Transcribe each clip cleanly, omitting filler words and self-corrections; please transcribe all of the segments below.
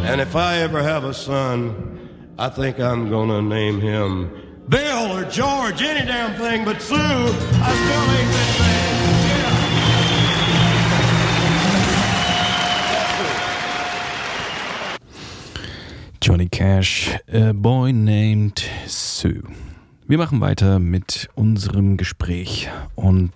And if I ever have a son, I think I'm gonna name him Bill or George, any damn thing but Sue. I still ain't been bad. Yeah. Johnny Cash, A Boy Named Sue. Wir machen weiter mit unserem Gespräch und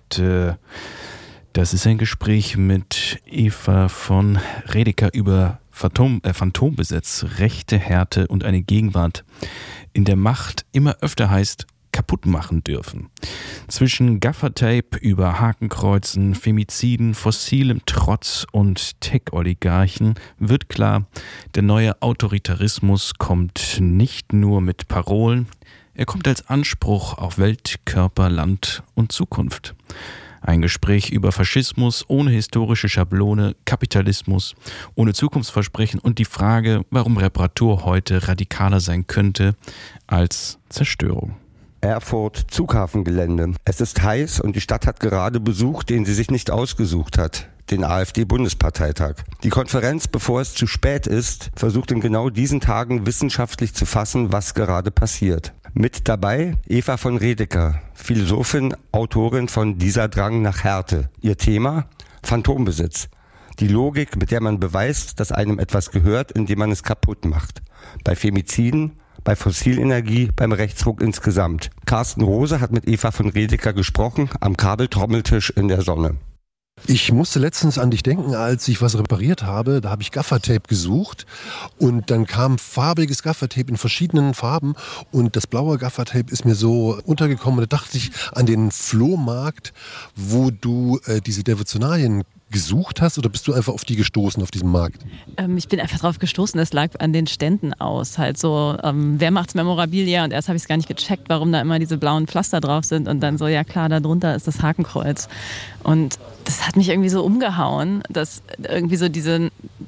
das ist ein Gespräch mit Eva von Redeker über Phantombesitz, rechte Härte und eine Gegenwart, in der Macht immer öfter heißt, kaputt machen dürfen. Zwischen Gaffertape über Hakenkreuzen, Femiziden, fossilem Trotz und Tech-Oligarchen wird klar, der neue Autoritarismus kommt nicht nur mit Parolen, er kommt als Anspruch auf Welt, Körper, Land und Zukunft. Ein Gespräch über Faschismus ohne historische Schablone, Kapitalismus ohne Zukunftsversprechen und die Frage, warum Reparatur heute radikaler sein könnte als Zerstörung. Erfurt Zughafengelände. Es ist heiß und die Stadt hat gerade Besuch, den sie sich nicht ausgesucht hat. Den AfD-Bundesparteitag. Die Konferenz, bevor es zu spät ist, versucht in genau diesen Tagen wissenschaftlich zu fassen, was gerade passiert. Mit dabei Eva von Redeker, Philosophin, Autorin von Dieser Drang nach Härte. Ihr Thema? Phantombesitz. Die Logik, mit der man beweist, dass einem etwas gehört, indem man es kaputt macht. Bei Femiziden, bei Fossilenergie, beim Rechtsruck insgesamt. Carsten Rose hat mit Eva von Redeker gesprochen, am Kabeltrommeltisch in der Sonne. Ich musste letztens an dich denken, als ich was repariert habe. Da habe ich Gaffertape gesucht und dann kam farbiges Gaffertape in verschiedenen Farben und das blaue Gaffertape ist mir so untergekommen. Und da dachte ich an den Flohmarkt, wo du diese Devotionalien gesucht hast, oder bist du einfach auf die gestoßen, auf diesem Markt? Ich bin einfach drauf gestoßen, es lag an den Ständen aus. Halt so, wer macht's Memorabilia? Und erst habe ich es gar nicht gecheckt, warum da immer diese blauen Pflaster drauf sind. Und dann so, ja klar, da drunter ist das Hakenkreuz. Und das hat mich irgendwie so umgehauen, dass irgendwie so diese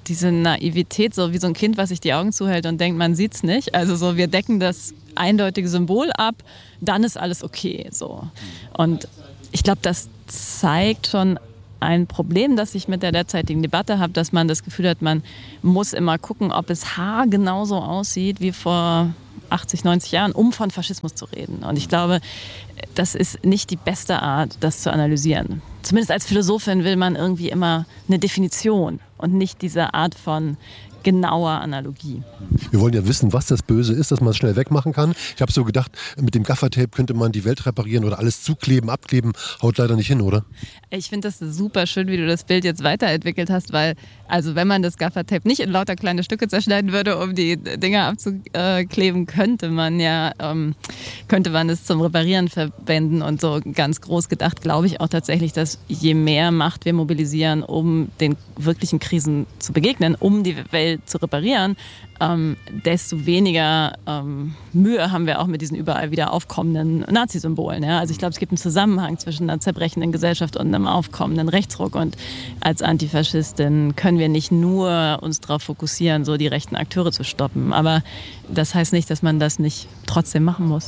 Naivität, so wie so ein Kind, was sich die Augen zuhält und denkt, man sieht's nicht. Also so, wir decken das eindeutige Symbol ab, dann ist alles okay. So. Und ich glaube, das zeigt schon ein Problem, das ich mit der derzeitigen Debatte habe, dass man das Gefühl hat, man muss immer gucken, ob es haargenau so aussieht wie vor 80, 90 Jahren, um von Faschismus zu reden. Und ich glaube, das ist nicht die beste Art, das zu analysieren. Zumindest als Philosophin will man irgendwie immer eine Definition und nicht diese Art von genauer Analogie. Wir wollen ja wissen, was das Böse ist, dass man es schnell wegmachen kann. Ich habe so gedacht, mit dem Gaffertape könnte man die Welt reparieren oder alles zukleben, abkleben. Haut leider nicht hin, oder? Ich finde das super schön, wie du das Bild jetzt weiterentwickelt hast, weil, also wenn man das Gaffertape nicht in lauter kleine Stücke zerschneiden würde, um die Dinger abzukleben, könnte man es zum Reparieren verwenden. Und so ganz groß gedacht, glaube ich auch tatsächlich, dass je mehr Macht wir mobilisieren, um den wirklichen Krisen zu begegnen, um die Welt zu reparieren, desto weniger Mühe haben wir auch mit diesen überall wieder aufkommenden Nazi-Symbolen. Ja? Also ich glaube, es gibt einen Zusammenhang zwischen einer zerbrechenden Gesellschaft und einem aufkommenden Rechtsruck. Und als Antifaschistin können wir nicht nur uns darauf fokussieren, so die rechten Akteure zu stoppen. Aber das heißt nicht, dass man das nicht trotzdem machen muss.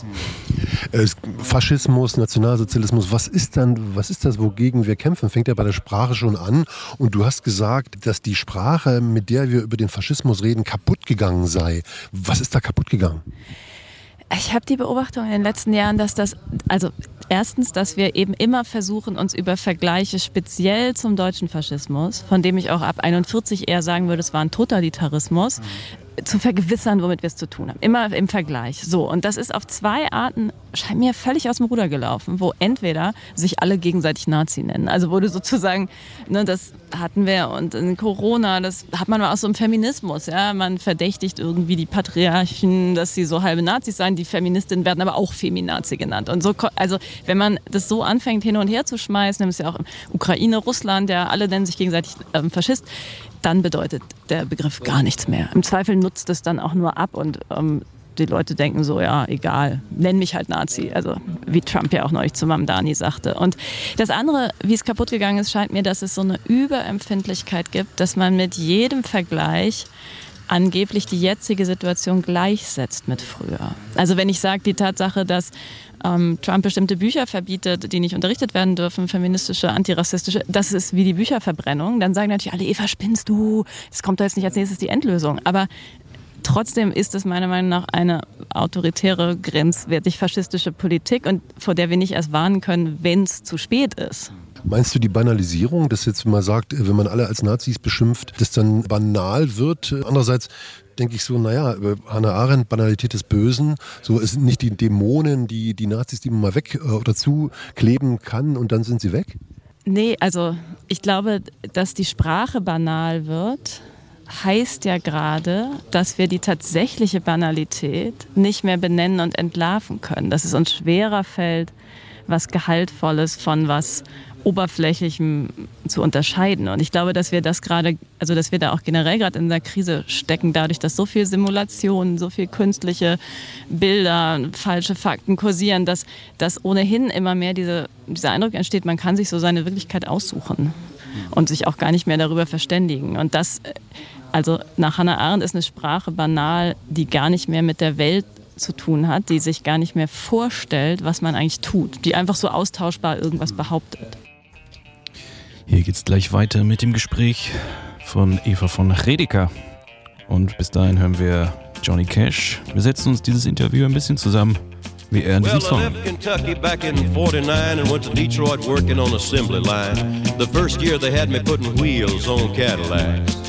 Faschismus, Nationalsozialismus, was ist das, wogegen wir kämpfen? Fängt ja bei der Sprache schon an. Und du hast gesagt, dass die Sprache, mit der wir über den Faschismus reden, kaputt gegangen sei. Was ist da kaputt gegangen? Ich habe die Beobachtung in den letzten Jahren, dass erstens, dass wir eben immer versuchen, uns über Vergleiche speziell zum deutschen Faschismus, von dem ich auch ab 41 eher sagen würde, es war ein Totalitarismus, zu vergewissern, womit wir es zu tun haben. Immer im Vergleich. So, und das ist auf zwei Arten, scheint mir völlig aus dem Ruder gelaufen, wo entweder sich alle gegenseitig Nazi nennen, also wo du sozusagen, das hatten wir und in Corona, das hat man mal aus so einem Feminismus, ja, man verdächtigt irgendwie die Patriarchen, dass sie so halbe Nazis seien, die Feministinnen werden aber auch Feminazi genannt. Und so, also wenn man das so anfängt hin und her zu schmeißen, dann ist ja auch Ukraine, Russland, ja, alle nennen sich gegenseitig Faschist, dann bedeutet der Begriff gar nichts mehr. Im Zweifel nutzt es dann auch nur ab und die Leute denken so, ja, egal, nenn mich halt Nazi. Also wie Trump ja auch neulich zu Mamdani sagte. Und das andere, wie es kaputt gegangen ist, scheint mir, dass es so eine Überempfindlichkeit gibt, dass man mit jedem Vergleich angeblich die jetzige Situation gleichsetzt mit früher. Also wenn ich sage, die Tatsache, dass Trump bestimmte Bücher verbietet, die nicht unterrichtet werden dürfen, feministische, antirassistische, das ist wie die Bücherverbrennung, dann sagen natürlich alle, Eva, spinnst du? Es kommt da jetzt nicht als nächstes die Endlösung. Aber trotzdem ist es meiner Meinung nach eine autoritäre, grenzwertig faschistische Politik, und vor der wir nicht erst warnen können, wenn es zu spät ist. Meinst du die Banalisierung, dass jetzt mal sagt, wenn man alle als Nazis beschimpft, das dann banal wird? Andererseits denke ich so, naja, Hannah Arendt, Banalität des Bösen, so es sind nicht die Dämonen, die Nazis, die man mal weg oder zukleben kann und dann sind sie weg? Nee, also ich glaube, dass die Sprache banal wird, heißt ja gerade, dass wir die tatsächliche Banalität nicht mehr benennen und entlarven können. Dass es uns schwerer fällt, was Gehaltvolles von was Oberflächlichem zu unterscheiden. Und ich glaube, dass wir das gerade, also dass wir da auch generell gerade in der Krise stecken, dadurch, dass so viel Simulationen, so viel künstliche Bilder, falsche Fakten kursieren, dass ohnehin immer mehr dieser Eindruck entsteht, man kann sich so seine Wirklichkeit aussuchen und sich auch gar nicht mehr darüber verständigen. Und das, also nach Hannah Arendt ist eine Sprache banal, die gar nicht mehr mit der Welt zu tun hat, die sich gar nicht mehr vorstellt, was man eigentlich tut, die einfach so austauschbar irgendwas behauptet. Hier geht's gleich weiter mit dem Gespräch von Eva von Redeker. Und bis dahin hören wir Johnny Cash. Wir setzen uns dieses Interview ein bisschen zusammen, wie er in diesem Song. I left Kentucky back in 49 and went to Detroit working on assembly line. The first year they had me putting wheels on Cadillacs.